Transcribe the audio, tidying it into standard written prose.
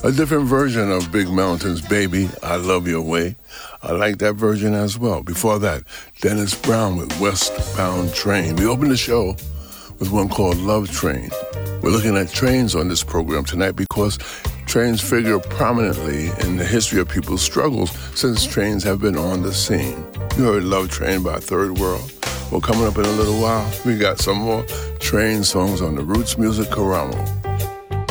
A different version of Big Mountain's Baby, I Love Your Way. I like that version as well. Before that, Dennis Brown with Westbound Train. We opened the show with one called Love Train. We're looking at trains on this program tonight because trains figure prominently in the history of people's struggles since trains have been on the scene. You heard Love Train by Third World. Well, coming up in a little while, we got some more train songs on the Roots Music Karamo.